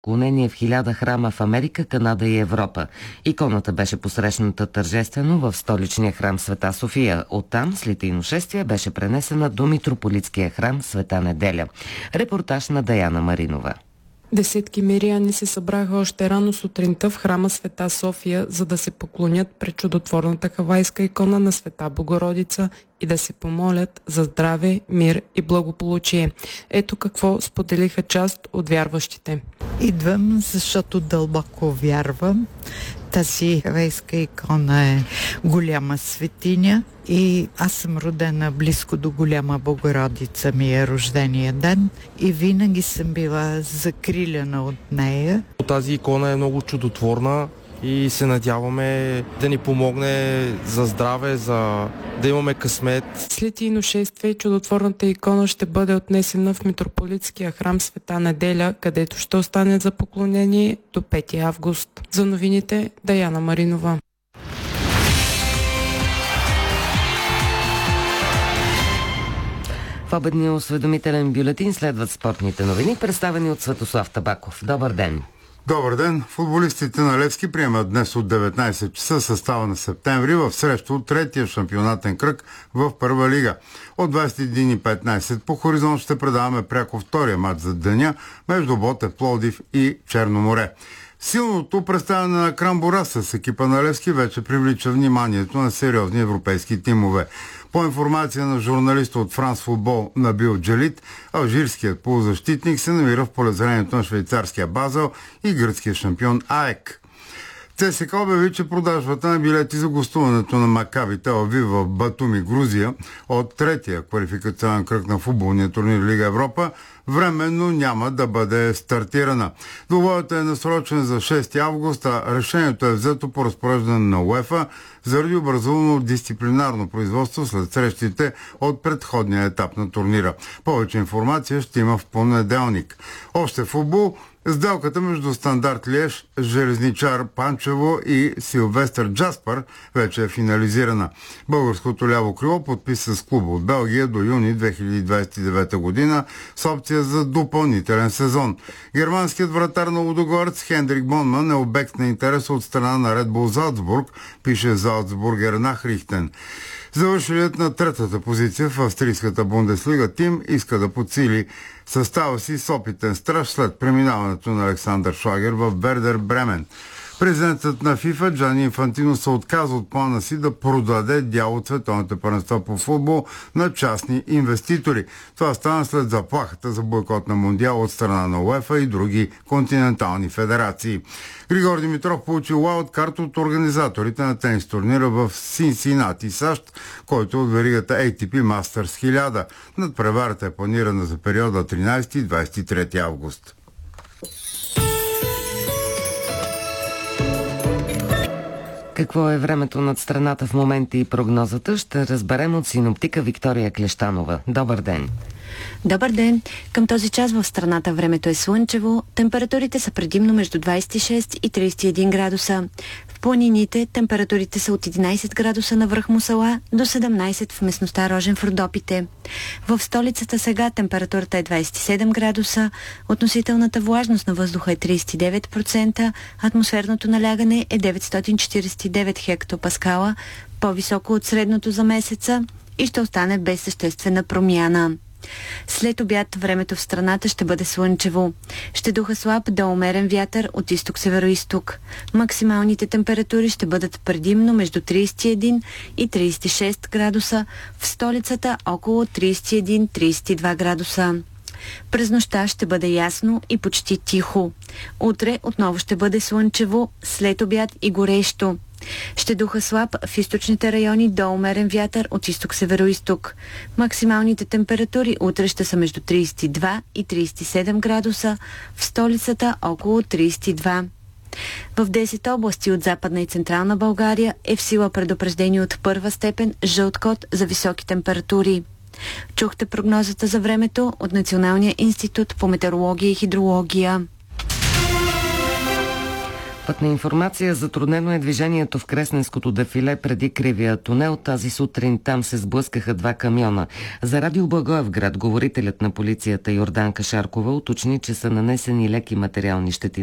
поклонение в 1000 храма в Америка, Канада и Европа. Иконата беше посрещната тържествено в столичния храм Света София. Оттам, с литийно шествие, беше пренесена до митрополитския храм Света Неделя. Репортаж на Даяна Маринова. Десетки миряни се събраха още рано сутринта в храма Света София, за да се поклонят пред чудотворната хавайска икона на Света Богородица и да се помолят за здраве, мир и благополучие. Ето какво споделиха част от вярващите. Идвам, защото дълбоко вярвам. Тази хавайска икона е голяма светиня и аз съм родена близко до голяма Богородица, ми е рождения ден и винаги съм била закрилена от нея. Тази икона е много чудотворна и се надяваме да ни помогне за здраве, за да имаме късмет. След литийно шествие чудотворната икона ще бъде отнесена в митрополитския храм Света Неделя, където ще остане за поклонение до 5 август. За новините Даяна Маринова. В обедния осведомителен бюлетин следват спортните новини, представени от Светослав Табаков. Добър ден! Добър ден! Футболистите на Левски приемат днес от 19 часа състава на септември в срещу от третия шампионатен кръг в Първа лига. От 21:15 по хоризонт ще предаваме пряко втория матч за деня между Ботев Пловдив и Черно море. Силното представяне на Крамбора с екипа на Левски вече привлича вниманието на сериозни европейски тимове. По информация на журналиста от Франс Футбол Набил Джалит, алжирският полузащитник се намира в полезрението на швейцарския Базел и гръцкия шампион АЕК. ЦСКА обяви, че продажбата на билети за гостуването на Макаби Тел Авив в Батуми, Грузия, от третия квалификационен кръг на футболния турнир Лига Европа, временно няма да бъде стартирана. Договорът е насрочен за 6 август, а решението е взето по разпореждане на УЕФА заради образувано дисциплинарно производство след срещите от предходния етап на турнира. Повече информация ще има в понеделник. Още футбол. Сделката между Стандарт Лиеж, Железничар Панчево и Силвестър Джаспър вече е финализирана. Българското ляво крило подписа с клуба от Белгия до юни 2029 година с опция за допълнителен сезон. Германският вратар на Лудогорец Хендрик Бонман е обект на интерес от страна на Ред Бул Залцбург, пише Залцбургер Нахрихтен. Завършилият на третата позиция в австрийската Бундеслига тим иска да подсили състава си с опитен страж след преминаването на Александър Шлагер в Вердер Бремен. Президентът на ФИФА Джани Инфантино се отказа от плана си да продаде дял от световните първенства по футбол на частни инвеститори. Това стана след заплахата за бойкот на Мондиал от страна на УЕФА и други континентални федерации. Григор Димитров получи уайлд-карт от организаторите на тенис турнира в Синсинати, САЩ, който е от веригата ATP Masters 1000. Надпреварата е планирана за периода 13-23 август. Какво е времето над страната в момента и прогнозата, ще разберем от синоптика Виктория Клещанова. Добър ден! Добър ден! Към този час в страната времето е слънчево, температурите са предимно между 26 и 31 градуса. В планините температурите са от 11 градуса на връх Мусала до 17 в местността Рожен в Родопите. В столицата сега температурата е 27 градуса, относителната влажност на въздуха е 39%, атмосферното налягане е 949 хектопаскала, по-високо от средното за месеца и ще остане без съществена промяна. След обяд времето в страната ще бъде слънчево. Ще духа слаб до умерен вятър от изток-североизток. Максималните температури ще бъдат предимно между 31 и 36 градуса, в столицата около 31-32 градуса. През нощта ще бъде ясно и почти тихо. Утре отново ще бъде слънчево, след обяд и горещо. Ще духа слаб в източните райони до умерен вятър от изток-североизток. Максималните температури утре ще са между 32 и 37 градуса, в столицата около 32. В 10 области от Западна и Централна България е в сила предупреждение от първа степен жълт код за високи температури. Чухте прогнозата за времето от Националния институт по метеорология и хидрология. Пътна информация. Затруднено е движението в Кресненското дефиле преди кривия тунел. Тази сутрин там се сблъскаха два камиона. За Радио Благоевград говорителят на полицията Йорданка Шаркова уточни, че са нанесени леки материални щети